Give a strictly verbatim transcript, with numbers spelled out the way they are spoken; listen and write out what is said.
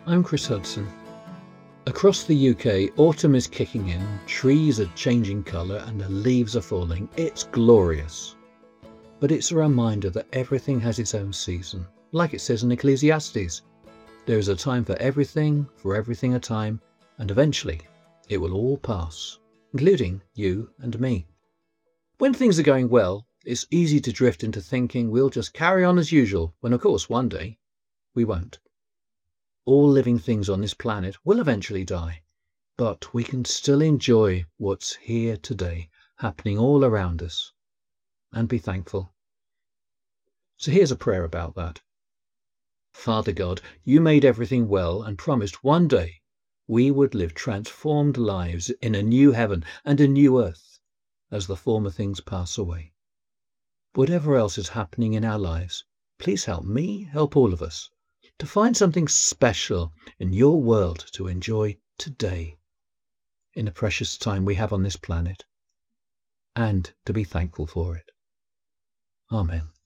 I'm Chris Hudson. Across the U K, autumn is kicking in, trees are changing colour and the leaves are falling. It's glorious. But it's a reminder that everything has its own season. Like it says in Ecclesiastes, there is a time for everything, for everything a time, and eventually it will all pass, including you and me. When things are going well, it's easy to drift into thinking we'll just carry on as usual, when of course one day we won't. All living things on this planet will eventually die, but we can still enjoy what's here today, happening all around us, and be thankful. So here's a prayer about that. Father God, you made everything well and promised one day we would live transformed lives in a new heaven and a new earth as the former things pass away. Whatever else is happening in our lives, please help me, help all of us, to find something special in your world to enjoy today, in the precious time we have on this planet, and to be thankful for it. Amen.